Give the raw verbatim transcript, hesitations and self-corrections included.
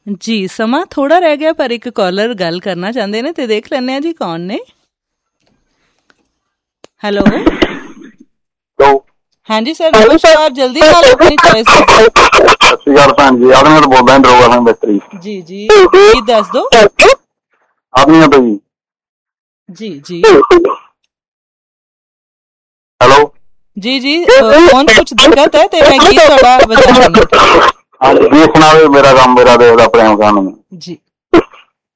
जी समा थोड़ा रह गया पर एक कॉलर गल करना चाहते ने ते देख लेने जी कौन ने। हेलो हाँ जी सर नमस्कार, जल्दी ਨਾਲ अपनी चॉइस ਸਤਿ ਸ਼੍ਰੀ ਅਕਾਲ ਭੈਣ ਜੀ। ਆਦਮੀ ਤੋਂ ਬੋਲਦਾ ਡਰੋਵਰ ਹਾਂ ਮਿਸਤਰੀ। जी जी की दस दो ਆਦਮੀ ਤੋਂ ਜੀ। जी जी हेलो जी जी फोन कुछ दिक्कत है ते मैं गीत थोड़ा बजा दूंगी। हाँ जी गीत सुनाओ। मेरा काम मेरा देखदा प्रेम कहानी जी।